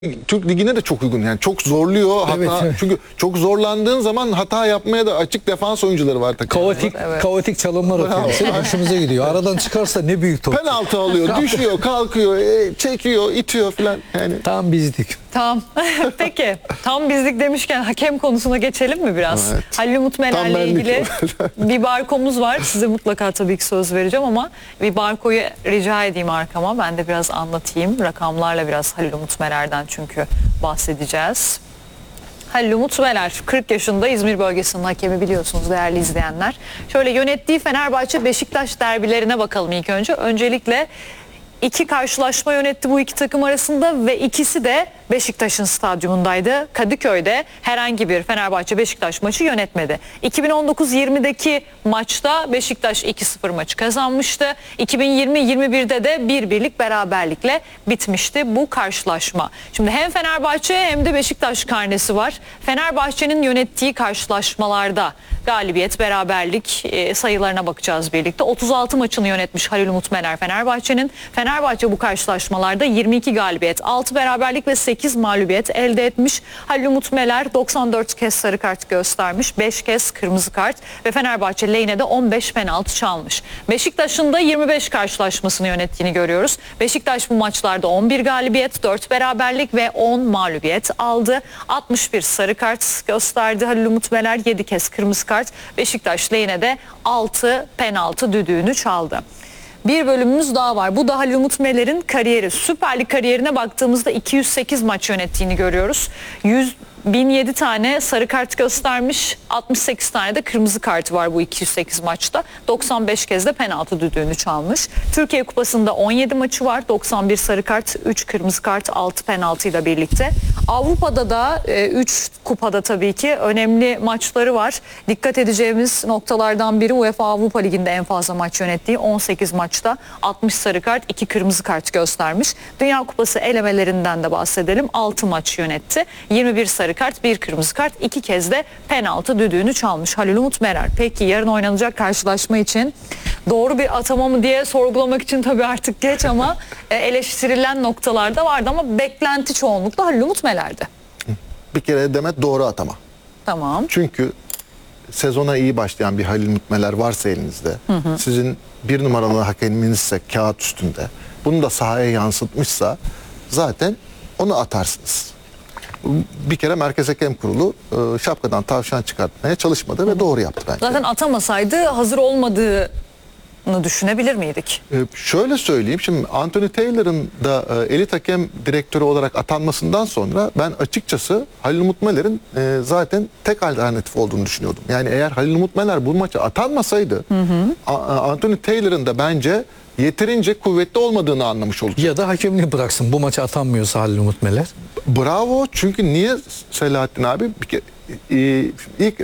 Türk Ligi'ne de çok uygun, yani çok zorluyor hata. Evet. Çünkü çok zorlandığın zaman hata yapmaya da açık defans oyuncuları var takımda. Kaotik çalımlar atıyor. Mesela hoşumuza gidiyor. Aradan çıkarsa ne büyük top. Penaltı alıyor, düşüyor, kalkıyor, çekiyor, itiyor falan. Yani Tam bizdik. Tamam. Peki. Tam bizlik demişken hakem konusuna geçelim mi biraz? Evet. Halil Umut Tam Meler'le benlik. ilgili bir barkomuz var. Size mutlaka tabii ki söz vereceğim ama bir barkoyu rica edeyim arkama. Ben de biraz anlatayım. Rakamlarla biraz Halil Umut Meler'den çünkü bahsedeceğiz. Halil Umut Meler 40 yaşında, İzmir bölgesinin hakemi, biliyorsunuz değerli izleyenler. Şöyle yönettiği Fenerbahçe Beşiktaş derbilerine bakalım ilk önce. Öncelikle 2 karşılaşma yönetti bu iki takım arasında ve ikisi de Beşiktaş'ın stadyumundaydı. Kadıköy'de herhangi bir Fenerbahçe-Beşiktaş maçı yönetmedi. 2019-20'deki maçta Beşiktaş 2-0 maçı kazanmıştı. 2020-21'de de 1-1'lik beraberlikle bitmişti bu karşılaşma. Şimdi hem Fenerbahçe hem de Beşiktaş karnesi var. Fenerbahçe'nin yönettiği karşılaşmalarda galibiyet, beraberlik sayılarına bakacağız birlikte. 36 maçını yönetmiş Halil Umut Meler Fenerbahçe'nin. Fenerbahçe bu karşılaşmalarda 22 galibiyet, 6 beraberlik ve 8 mağlubiyet elde etmiş. Halil Umut Meler 94 kez sarı kart göstermiş, 5 kez kırmızı kart ve Fenerbahçe lehine de 15 penaltı çalmış. Beşiktaş'ın da 25 karşılaşmasını yönettiğini görüyoruz. Beşiktaş bu maçlarda 11 galibiyet, 4 beraberlik ve 10 mağlubiyet aldı. 61 sarı kart gösterdi Halil Umut Meler, 7 kez kırmızı kart. Beşiktaş lehine de 6 penaltı düdüğünü çaldı. Bir bölümümüz daha var. Bu da Halil Umut Meler'in kariyeri. Süper Lig kariyerine baktığımızda 208 maç yönettiğini görüyoruz. 1007 tane sarı kart göstermiş, 68 tane de kırmızı kartı var bu 208 maçta. 95 kez de penaltı düdüğünü çalmış. Türkiye Kupası'nda 17 maçı var. 91 sarı kart, 3 kırmızı kart, 6 penaltıyla birlikte. Avrupa'da da 3 kupada tabii ki önemli maçları var. Dikkat edeceğimiz noktalardan biri UEFA Avrupa Ligi'nde en fazla maç yönettiği 18 maçta 60 sarı kart, 2 kırmızı kart göstermiş. Dünya Kupası elemelerinden de bahsedelim. 6 maç yönetti. 21 sarı kart, 1 kırmızı kart, 2 kez de penaltı düdüğünü çalmış Halil Umut Meler. Peki yarın oynanacak karşılaşma için doğru bir atama mı diye sorgulamak için tabii artık geç ama eleştirilen noktalarda vardı ama beklenti çoğunlukla Halil Umut Meler'di. bir kere Demet doğru atama. Tamam. Çünkü sezona iyi başlayan bir Halil Umut Meler varsa elinizde, sizin bir numaralı hakeminizse kağıt üstünde, bunu da sahaya yansıtmışsa zaten onu atarsınız. Bir kere Merkez Hakem Kurulu şapkadan tavşan çıkartmaya çalışmadı ve doğru yaptı bence. Zaten atamasaydı hazır olmadığını düşünebilir miydik? Şöyle söyleyeyim, şimdi Anthony Taylor'ın da elit hakem direktörü olarak atanmasından sonra ben açıkçası Halil Umut Meler'in zaten tek alternatif olduğunu düşünüyordum. Yani eğer Halil Umut Meler bu maça atanmasaydı Anthony Taylor'ın da bence yeterince kuvvetli olmadığını anlamış olacak. Ya da hakemliği bıraksın. Bu maça atanmıyorsa Halil Umut Meler. Bravo, çünkü niye Selahattin abi? Bir kere, ilk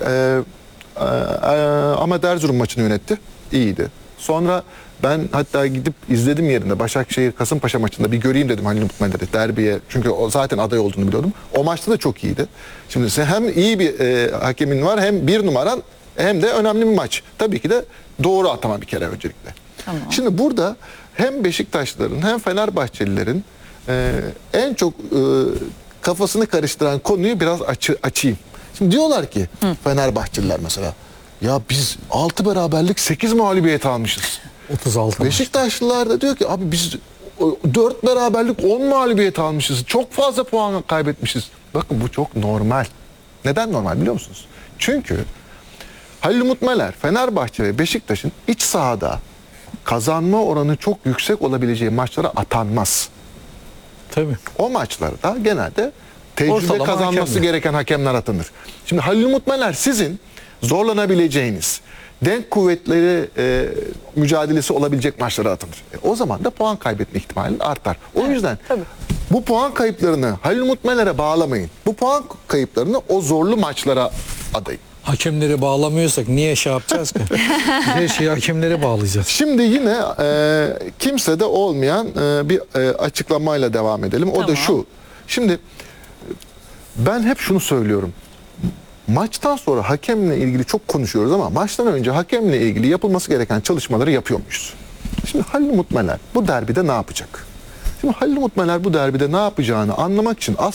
Ahmet Erzurum maçını yönetti. İyiydi. Sonra ben hatta gidip izledim yerinde. Başakşehir Kasımpaşa maçında bir göreyim dedim Halil Umut Meler'i derbiye. Çünkü o zaten aday olduğunu biliyordum. O maçta da çok iyiydi. Şimdi sen hem iyi bir hakemin var, hem bir numaran, hem de önemli bir maç. Tabii ki de doğru atama bir kere öncelikle. Tamam. Şimdi burada hem Beşiktaşlıların hem Fenerbahçelilerin en çok kafasını karıştıran konuyu biraz açayım. Şimdi diyorlar ki Fenerbahçeliler mesela, ya biz 6 beraberlik 8 mağlubiyet almışız. 36 maç. Beşiktaşlılar da diyor ki abi biz 4 beraberlik 10 mağlubiyet almışız. Çok fazla puan kaybetmişiz. Bakın bu çok normal. Neden normal biliyor musunuz? Çünkü Halil Umut Meler Fenerbahçe ve Beşiktaş'ın iç sahada kazanma oranı çok yüksek olabileceği maçlara atanmaz. Tabii. O maçlarda genelde tecrübe Ortalama kazanması hakemler. gereken hakemler atanır. Şimdi Halil Umut Meler sizin zorlanabileceğiniz, denk kuvvetleri mücadelesi olabilecek maçlara atılır. O zaman da puan kaybetme ihtimalin artar. O yüzden tabii. bu puan kayıplarını Halil Umut Meler'e bağlamayın. Bu puan kayıplarını o zorlu maçlara adayın. Hakemleri bağlamıyorsak niye şey yapacağız ki? Her şeyi hakemlere bağlayacağız. Şimdi yine kimsede olmayan bir açıklamayla devam edelim. O da Tamam. şu. Şimdi ben hep şunu söylüyorum. Maçtan sonra hakemle ilgili çok konuşuyoruz ama maçtan önce hakemle ilgili yapılması gereken çalışmaları yapıyor muyuz? Şimdi Halil Umut Meler bu derbide ne yapacak? Şimdi Halil Umut Meler bu derbide ne yapacağını anlamak için